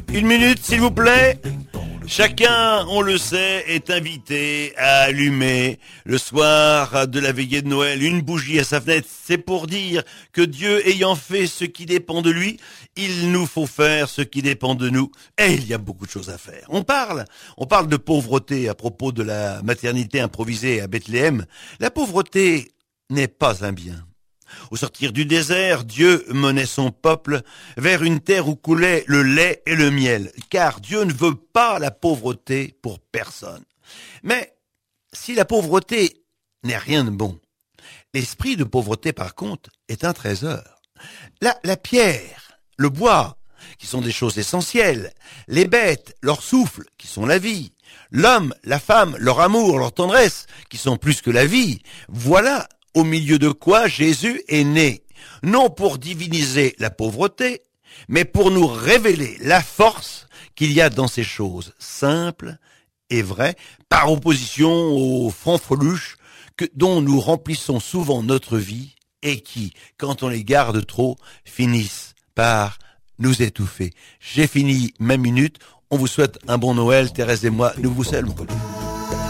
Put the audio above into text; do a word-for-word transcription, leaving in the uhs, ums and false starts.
Une minute, s'il vous plaît. Chacun, on le sait, est invité à allumer le soir de la veillée de Noël une bougie à sa fenêtre. C'est pour dire que Dieu ayant fait ce qui dépend de lui, il nous faut faire ce qui dépend de nous. Et il y a beaucoup de choses à faire. On parle, on parle de pauvreté à propos de la maternité improvisée à Bethléem. La pauvreté n'est pas un bien. Au sortir du désert, Dieu menait son peuple vers une terre où coulait le lait et le miel, car Dieu ne veut pas la pauvreté pour personne. Mais si la pauvreté n'est rien de bon, l'esprit de pauvreté, par contre, est un trésor. La, la pierre, le bois, qui sont des choses essentielles, les bêtes, leur souffle, qui sont la vie, l'homme, la femme, leur amour, leur tendresse, qui sont plus que la vie, voilà au milieu de quoi Jésus est né, non pour diviniser la pauvreté, mais pour nous révéler la force qu'il y a dans ces choses simples et vraies, par opposition aux fanfreluches que, dont nous remplissons souvent notre vie et qui, quand on les garde trop, finissent par nous étouffer. J'ai fini ma minute. On vous souhaite un bon Noël. Thérèse et moi, nous vous saluons.